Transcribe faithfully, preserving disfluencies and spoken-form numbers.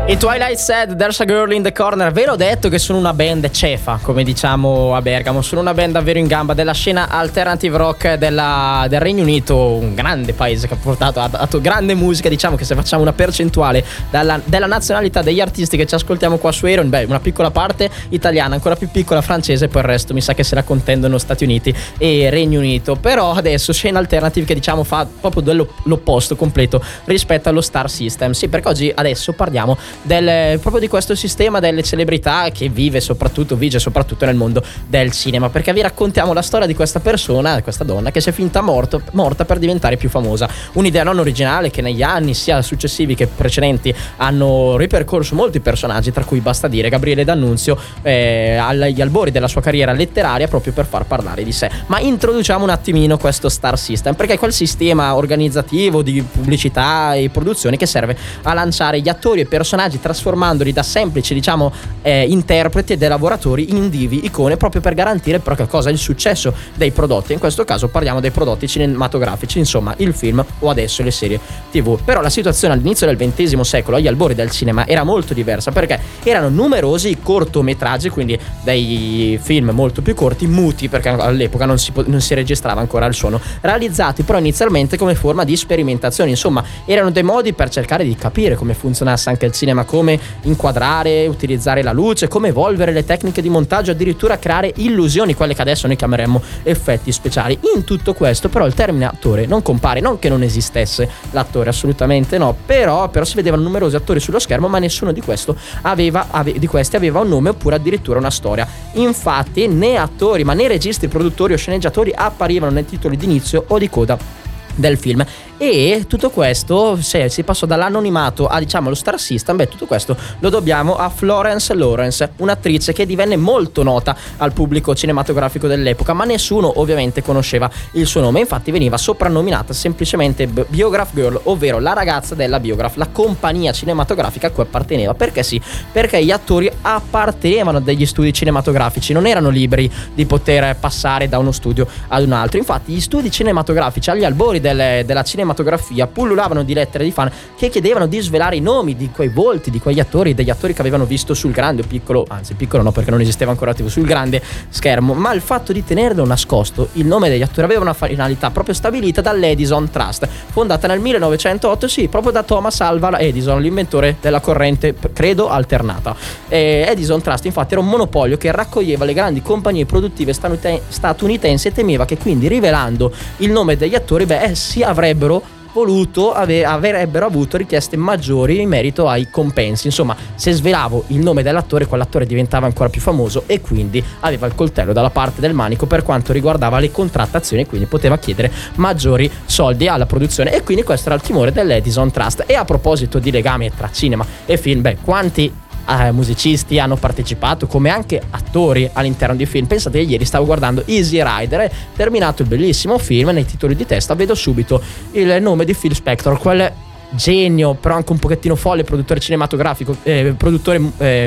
I Twilight said there's a girl in the corner. Ve l'ho detto che sono una band cefa, come diciamo a Bergamo. Sono una band davvero in gamba della scena alternative rock della, del Regno Unito, un grande paese che ha portato a, a grande musica. Diciamo che se facciamo una percentuale dalla, della nazionalità degli artisti che ci ascoltiamo qua su Aeron, beh, una piccola parte italiana, ancora più piccola francese, poi il resto mi sa che se la contendono Stati Uniti e Regno Unito. Però adesso scena alternative che diciamo fa proprio l'opposto completo rispetto allo Star System. Sì, perché oggi adesso parliamo del, proprio di questo sistema delle celebrità che vive soprattutto, vige soprattutto nel mondo del cinema, perché vi raccontiamo la storia di questa persona, questa donna che si è finta morto, morta per diventare più famosa. Un'idea non originale che negli anni sia successivi che precedenti hanno ripercorso molti personaggi, tra cui basta dire Gabriele D'Annunzio eh, agli albori della sua carriera letteraria, proprio per far parlare di sé. Ma introduciamo un attimino questo Star System, perché è quel sistema organizzativo di pubblicità e produzioni che serve a lanciare gli attori e personaggi, trasformandoli da semplici, diciamo, eh, interpreti e dei lavoratori in divi, icone, proprio per garantire però che cosa? Il successo dei prodotti. In questo caso parliamo dei prodotti cinematografici, insomma il film o adesso le serie tv. Però la situazione all'inizio del ventesimo secolo, agli albori del cinema, era molto diversa, perché erano numerosi i cortometraggi, quindi dei film molto più corti, muti, perché all'epoca non si, non si registrava ancora il suono, realizzati però inizialmente come forma di sperimentazione. Insomma, erano dei modi per cercare di capire come funzionasse anche il cinema, come inquadrare, utilizzare la luce, come evolvere le tecniche di montaggio, addirittura creare illusioni, quelle che adesso noi chiameremmo effetti speciali. In tutto questo però il termine attore non compare, non che non esistesse l'attore, assolutamente no, però, però si vedevano numerosi attori sullo schermo, ma nessuno di, questo aveva, ave, di questi aveva un nome oppure addirittura una storia. Infatti né attori ma né registi, produttori o sceneggiatori apparivano nei titoli d'inizio o di coda del film. E tutto questo, se si passò dall'anonimato a, diciamo, lo Star System, beh, tutto questo lo dobbiamo a Florence Lawrence, un'attrice che divenne molto nota al pubblico cinematografico dell'epoca, ma nessuno ovviamente conosceva il suo nome. Infatti veniva soprannominata semplicemente Biograph Girl, ovvero la ragazza della Biograph, la compagnia cinematografica a cui apparteneva. Perché sì, perché gli attori appartenevano a degli studi cinematografici, non erano liberi di poter passare da uno studio ad un altro. Infatti gli studi cinematografici agli albori delle, della cinematografia pullulavano di lettere di fan che chiedevano di svelare i nomi di quei volti, di quegli attori, degli attori che avevano visto sul grande o piccolo, anzi piccolo no, perché non esisteva ancora la tivù, sul grande schermo. Ma il fatto di tenerlo nascosto il nome degli attori aveva una finalità proprio stabilita dall'Edison Trust, fondata nel millenovecentootto, sì, proprio da Thomas Alva Edison, l'inventore della corrente, credo, alternata. E Edison Trust infatti era un monopolio che raccoglieva le grandi compagnie produttive statunitensi e temeva che quindi rivelando il nome degli attori, beh, essi avrebbero voluto ave, avrebbero avuto richieste maggiori in merito ai compensi. Insomma, se svelavo il nome dell'attore, quell'attore diventava ancora più famoso e quindi aveva il coltello dalla parte del manico per quanto riguardava le contrattazioni, e quindi poteva chiedere maggiori soldi alla produzione. E quindi questo era il timore dell'Edison Trust. E a proposito di legame tra cinema e film, beh, quanti Eh, musicisti hanno partecipato come anche attori all'interno di film. Pensate che ieri stavo guardando Easy Rider e terminato il bellissimo film, nei titoli di testa vedo subito il nome di Phil Spector, quel genio però anche un pochettino folle produttore cinematografico, eh, produttore eh,